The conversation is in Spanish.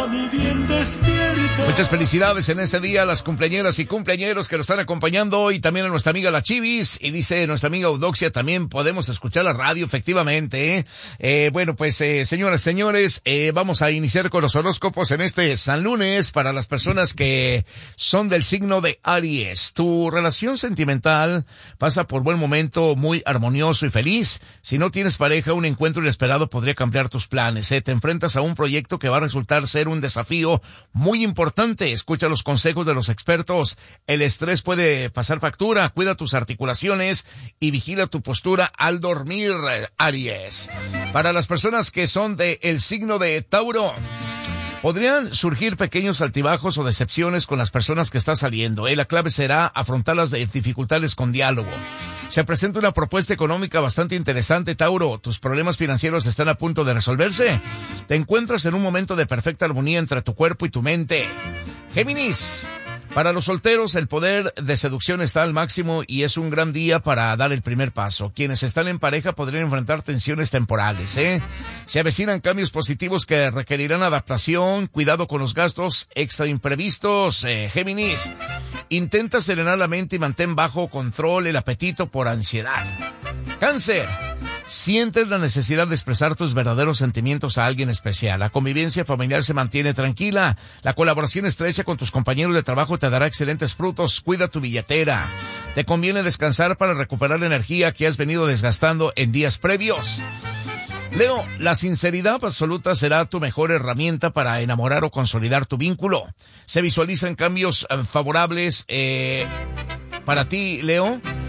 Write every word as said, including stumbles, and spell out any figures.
mí bien despierta. Muchas felicidades en este día a las cumpleañeras y cumpleañeros que nos están acompañando hoy, también a nuestra amiga La Chivis, y dice nuestra amiga Eudoxia, también podemos escuchar la radio, efectivamente, ¿eh? Eh, bueno, pues, eh, señoras, señores, eh, vamos a iniciar con los horóscopos en este San Lunes para las personas que son del signo de Aries. Tu relación sentimental pasa por buen momento, muy armonioso y feliz. Si no tienes pareja, un encuentro inesperado podría cambiar tus planes, ¿eh? Te enfrentas a un proyecto que va a resultar ser un desafío muy importante. Escucha los consejos de los expertos. El estrés puede pasar factura. Cuida tus articulaciones y vigila tu postura al dormir, Aries. Para las personas que son de el signo de Tauro, podrían surgir pequeños altibajos o decepciones con las personas que estás saliendo, ¿eh? La clave será afrontar las dificultades con diálogo. Se presenta una propuesta económica bastante interesante, Tauro. Tus problemas financieros están a punto de resolverse. Te encuentras en un momento de perfecta armonía entre tu cuerpo y tu mente. Géminis. Para los solteros, el poder de seducción está al máximo y es un gran día para dar el primer paso. Quienes están en pareja podrían enfrentar tensiones temporales, ¿eh? Se avecinan cambios positivos que requerirán adaptación, cuidado con los gastos extra imprevistos, eh, Géminis. Intenta serenar la mente y mantén bajo control el apetito por ansiedad. Cáncer. Sientes la necesidad de expresar tus verdaderos sentimientos a alguien especial. La convivencia familiar se mantiene tranquila. La colaboración estrecha con tus compañeros de trabajo te dará excelentes frutos. Cuida tu billetera. Te conviene descansar para recuperar la energía que has venido desgastando en días previos. Leo, la sinceridad absoluta será tu mejor herramienta para enamorar o consolidar tu vínculo. Se visualizan cambios eh, favorables eh, para ti, Leo.